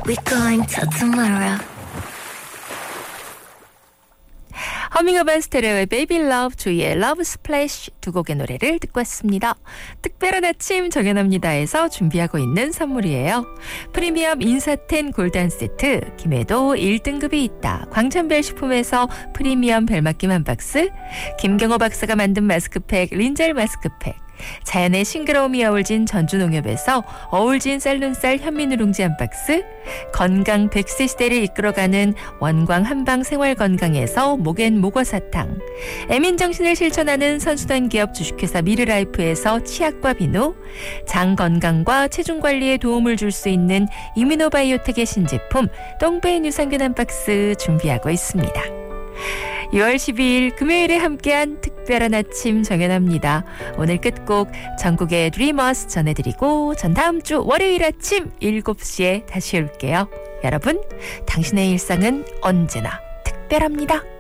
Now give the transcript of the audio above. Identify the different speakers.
Speaker 1: We're going till tomorrow.
Speaker 2: 허밍어반 스테레오의 Baby Love, 조이의 Love Splash 두 곡의 노래를 듣고 왔습니다. 특별한 아침 정연합니다에서 준비하고 있는 선물이에요. 프리미엄 인사텐 골단 세트, 김해도 1등급이 있다. 광천별 식품에서 프리미엄 별맛김 한 박스, 김경호 박사가 만든 마스크팩 린젤 마스크팩, 자연의 싱그러움이 어울진 전주농협에서 어울진 쌀눈쌀 현미누룽지 한 박스, 건강 100세 시대를 이끌어가는 원광 한방 생활건강에서 목엔 목어사탕, 애민정신을 실천하는 선수단 기업 주식회사 미르라이프에서 치약과 비누, 장 건강과 체중 관리에 도움을 줄 수 있는 이뮤노바이오텍의 신제품 똥배인 유산균 한 박스 준비하고 있습니다. 6월 12일 금요일에 함께한 특별한 아침 정연합니다. 오늘 끝곡 전국의 드리머스 전해드리고 전 다음 주 월요일 아침 7시에 다시 올게요. 여러분, 당신의 일상은 언제나 특별합니다.